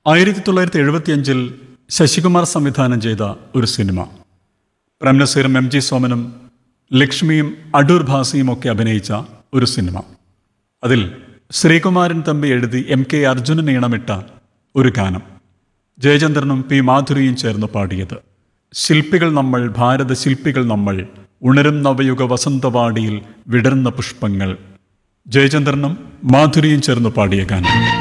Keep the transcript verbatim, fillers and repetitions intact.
ആയിരത്തി തൊള്ളായിരത്തി എഴുപത്തിയഞ്ചിൽ ശശികുമാർ സംവിധാനം ചെയ്ത ഒരു സിനിമ. പ്രേംനസീറും എം ജി സോമനും ലക്ഷ്മിയും അടൂർ ഭാസിയും ഒക്കെ അഭിനയിച്ച ഒരു സിനിമ. അതിൽ ശ്രീകുമാരൻ തമ്പി എഴുതി എം കെ അർജുനൻ ഈണമിട്ട ഒരു ഗാനം ജയചന്ദ്രനും പി മാധുരിയും ചേർന്ന് പാടിയത്. ശില്പികൾ നമ്മൾ, ഭാരത ശില്പികൾ നമ്മൾ, ഉണരും നവയുഗ വസന്തവാടിയിൽ വിടർന്ന പുഷ്പങ്ങൾ. ജയചന്ദ്രനും മാധുരിയും ചേർന്ന് പാടിയ ഗാനം.